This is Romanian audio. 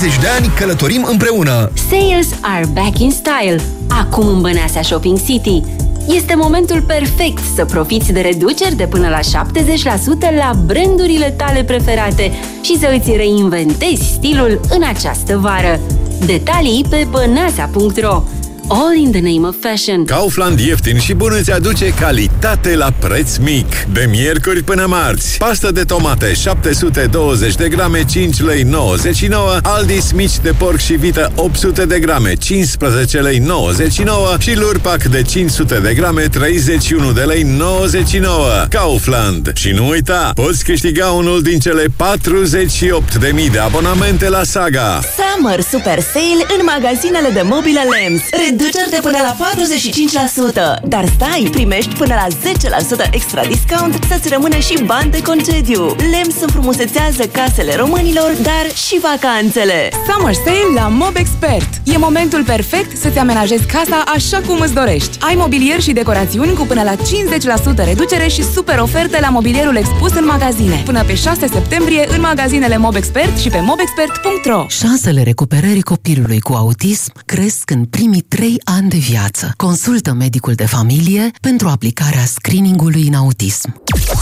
de ani călătorim împreună! Sales are back in style. Acum în Băneasa Shopping City. Este momentul perfect să profiți de reduceri de până la 70% la brandurile tale preferate și să îți reinventezi stilul în această vară. Detalii pe băneasa.ro. All in the name of fashion. Kaufland ieftin și bun îți aduce calitate la preț mic. De miercuri până marți. Pastă de tomate 720 de grame 5 lei 99, Aldis mici de porc și vită 800 de grame 15 lei 99 și lurpac de 500 de grame 31 de lei 99. Kaufland. Și nu uita, poți câștiga unul din cele 48.000 de abonamente la Saga. Summer Super Sale în magazinele de mobilă Lems. Reduceri de până la 45%. Dar stai, primești până la 10% extra discount să-ți rămână și bani de concediu. Lems înfrumusețează casele românilor, dar și vacanțele. Summer Sale la Mobexpert. E momentul perfect să-ți amenajezi casa așa cum îți dorești. Ai mobilier și decorațiuni cu până la 50% reducere și super oferte la mobilierul expus în magazine. Până pe 6 septembrie în magazinele Mobexpert și pe mobexpert.ro. Șansele recuperării copilului cu autism cresc în primii 3 ani de viață. Consultă medicul de familie pentru aplicarea screening-ului în autism.